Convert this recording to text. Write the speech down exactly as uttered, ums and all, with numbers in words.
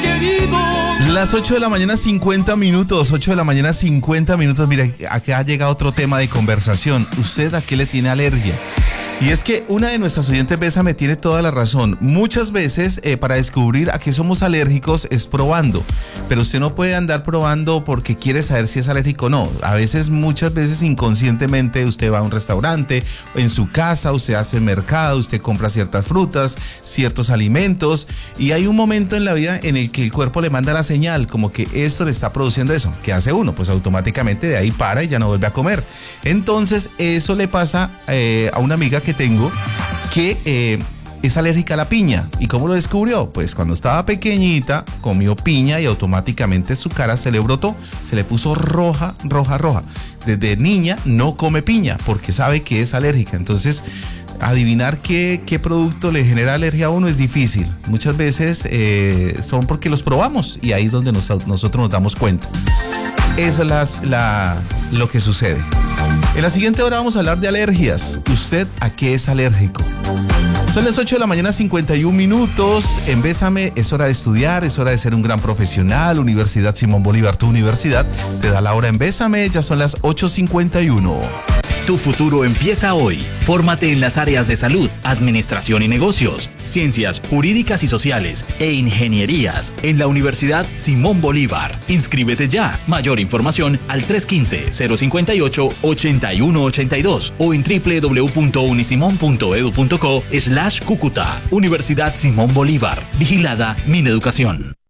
querido. Las ocho de la mañana, cincuenta minutos. ocho de la mañana, cincuenta minutos. Mira, acá ha llegado otro tema de conversación. ¿Usted a qué le tiene alergia? Y es que una de nuestras oyentes, Bésame, tiene toda la razón. Muchas veces eh, para descubrir a qué somos alérgicos es probando, pero usted no puede andar probando porque quiere saber si es alérgico o no. A veces, muchas veces inconscientemente usted va a un restaurante, en su casa, usted hace mercado, usted compra ciertas frutas, ciertos alimentos, y hay un momento en la vida en el que el cuerpo le manda la señal como que esto le está produciendo eso. ¿Qué hace uno? Pues automáticamente de ahí para y ya no vuelve a comer. Entonces eso le pasa eh, a una amiga que tengo que eh, es alérgica a la piña. ¿Y cómo lo descubrió? Pues cuando estaba pequeñita comió piña y automáticamente su cara se le brotó, se le puso roja, roja, roja. Desde niña no come piña porque sabe que es alérgica. Entonces, adivinar qué, qué producto le genera alergia a uno es difícil. Muchas veces eh, son porque los probamos y ahí es donde nos, nosotros nos damos cuenta. Esa es la, la, lo que sucede. En la siguiente hora vamos a hablar de alergias. ¿Usted a qué es alérgico? Son las ocho de la mañana, cincuenta y un minutos. En Bésame es hora de estudiar, es hora de ser un gran profesional. Universidad Simón Bolívar, tu universidad, te da la hora en Bésame. Ya son las ocho cincuenta y uno. Tu futuro empieza hoy. Fórmate en las áreas de salud, administración y negocios, ciencias jurídicas y sociales e ingenierías en la Universidad Simón Bolívar. Inscríbete ya. Mayor información al tres uno cinco, cero cinco ocho, ocho uno ocho dos o en doble u doble u doble u punto unisimón punto edu punto co slash Cúcuta. Universidad Simón Bolívar. Vigilada Mineducación.